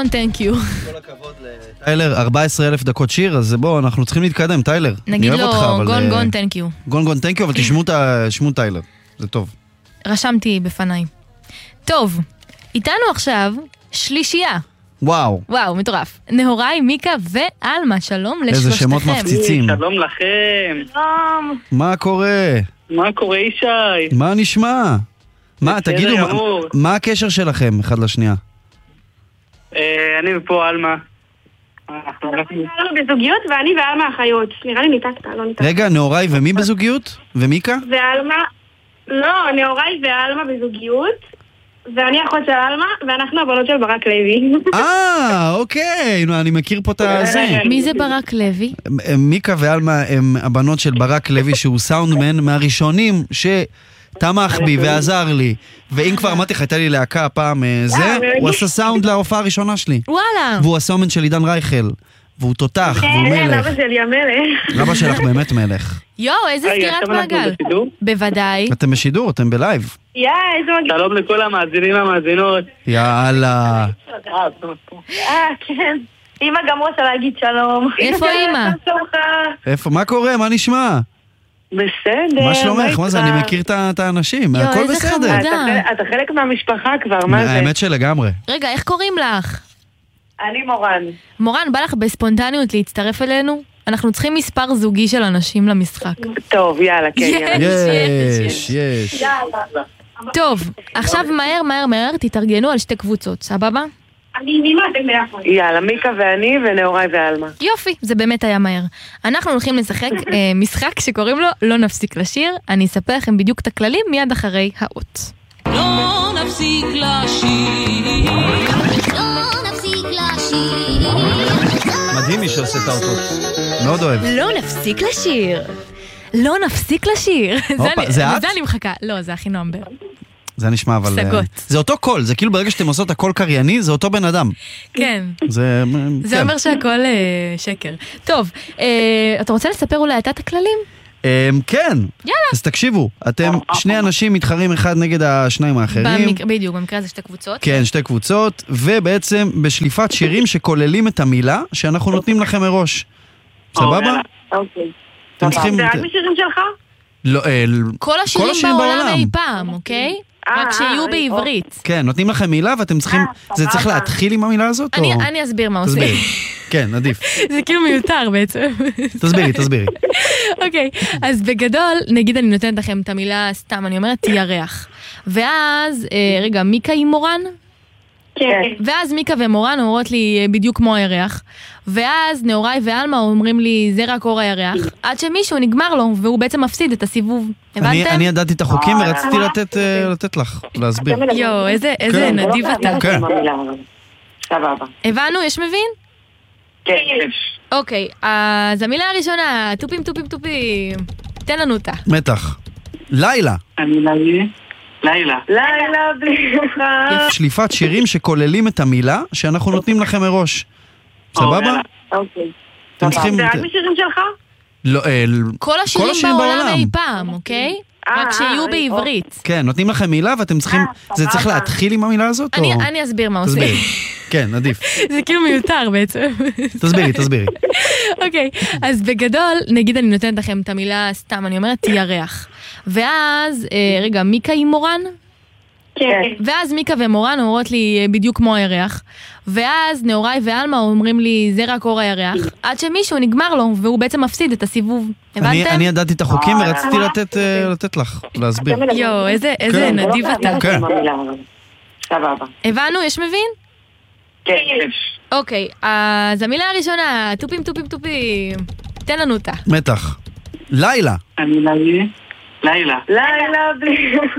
גון, תנק יו. כל הכבוד לטיילר, 14,000 דקות שיר, אז בואו, אנחנו צריכים להתקדם, טיילר. נגיד לו גון, גון, תנק יו. גון, גון, תנק יו, אבל תשמעו טיילר, זה טוב. רשמתי בפניי. טוב, איתנו עכשיו שלישייה. וואו. וואו, מטורף. נהוראי, מיקה ואלמה, שלום לשלושתכם. איזה שמות מפציצים. שלום לכם. שלום. מה קורה? מה קורה ישי? מה נשמע? מה, תגידו, מה הקשר שלכם אחד לשנייה? אני ופה אלמה. אנחנו בזוגיות ואני ואלמה אחיות. נראה לי ניתקת, לא ניתקת. רגע, נהוראי ומי בזוגיות? ומיקה? ואלמה, לא, נהוראי ואלמה בזוגיות, ואני אחות של אלמה, ואנחנו הבנות של ברק לוי. אוקיי, אני מכיר פה את הזה. מי זה ברק לוי? מיקה ואלמה הם הבנות של ברק לוי, שהוא סאונדמן מהראשונים שתמך בי ועזר לי. ואם כבר אמרתי לך, הייתה לי להקה פעם זה, הוא עשה סאונד להופעה הראשונה שלי. וואלה. והוא הסאונדמן של עידן רייכל. והוא תותח, והוא מלך. אבא שלי המלך. אבא שלך באמת מלך. יואו, איזה סגירת מעגל. בוודאי. אתם בשידור, אתם בלייב. איזה מגניב. שלום לכל המאזינים והמאזינות. יאללה. כן. אמא גם רוצה להגיד שלום. איפה אמא? איפה, מה קורה? מה נשמע? בסדר. מה שלומך? מה זה? אני מכיר את האנשים. יואו, הכל איזה בסדר. חמודה. אתה חלק מהמשפחה כבר, מה זה? האמת שלגמרי. רגע, איך קוראים לך? אני מורן. מורן, בא לך בספונטניות להצטרף אלינו? אנחנו צריכים מספר זוגי של אנשים למשחק. טוב, יאללה, כן, יאללה. יש. טוב, עכשיו מהר, תתארגנו על שתי קבוצות, סבבה? אני מימה, אתם ביחד. יאללה, מיקה ואני ונהוראי ואלמה. יופי, זה באמת היה מהר. אנחנו הולכים לשחק משחק שקוראים לו לא נפסיק לשיר. אני אספר לכם בדיוק את הכללים מיד אחרי האות. לא נפסיק לשיר, לא נפסיק לשיר. מדהים מי שעושה את האותות. מאוד אוהב. לא נפסיק לשיר. לא נפסיק לשיר. זה את? זה אני מחכה. לא, זה הכי נועם בר. זה נשמע אבל... פסגות. זה אותו קול, זה כאילו ברגע שאתם עושות הכל קרייני, זה אותו בן אדם. כן. זה אומר שהכל שקר. טוב, אתה רוצה לספר אולי את הכללים? כן. יאללה. אז תקשיבו, אתם שני אנשים מתחרים אחד נגד השניים האחרים. בדיוק, במקרה הזה שתי קבוצות. כן, שתי קבוצות, ובעצם בשליפת שירים שכוללים את המילה שאנחנו נותנים לכם מראש. סבבה? אוקיי. אתם צריכים... זה רק בשירים שלך? לא, כל השירים בעולם אי פעם, אוקיי? רק שיהיו בעברית. כן, נותנים לכם מילה ואתם צריכים... זה צריך להתחיל עם המילה הזאת? אני אסביר מה עושים. תסבירי. כן, עדיף. זה כאילו מיותר בעצם. תסבירי. אוקיי, אז בגדול, נגיד אני נותנת לכם את המילה סתם, אני אומרת ירח. ואז, רגע, מיקה עם מורן? כן. ואז מיקה ומורן אומרות לי בדיוק כמו הירח. ואז נהוראי ואלמה אומרים לי זה רק אור הירח. עד שמישהו נגמר לו, והוא בעצם מפסיד את הסיבוב. הבנתם? אני ידעתי את החוקים ורציתי לתת לך, להסביר. יו, איזה נדיב אתה. כן. סבבה. הבנו? יש מבין? כן, יש. אוקיי, אז המילה הראשונה, טופים. תן לנו אותה. מתח. לילה. לילה בלי לך. שליפת שירים שכוללים את המילה שאנחנו נותנים לכם מראש. סבבה? אוקיי. אתם צריכים... זה רק בשירים שלך? לא, כל השירים בעולם אי פעם, אוקיי? רק שיהיו בעברית. כן, נותנים לכם מילה ואתם צריכים... זה צריך להתחיל עם המילה הזאת? אני אסביר מה עושים. תסבירי. כן, עדיף. זה כאילו מיותר בעצם. תסבירי. אוקיי, אז בגדול, נגיד אני נותנת לכם את המילה סתם, אני אומרת ירח. ואז, רגע, מיקה עם מורן? כן. ואז מיקה ומורן אומרות לי בדיוק כמו הירח. ואז נהוראי ואלמה אומרים לי זה רק אור הירח. עד שמישהו נגמר לו, והוא בעצם מפסיד את הסיבוב. הבנתם? אני ידעתי את החוקים ורציתי לתת לך, להסביר. יו, איזה נדיב אתה. כן. סבבה. הבנו? יש מבין? כן, יש. אוקיי, אז המילה הראשונה, טופים. תן לנו אותה. מתח. לילה. לילה בלי לך.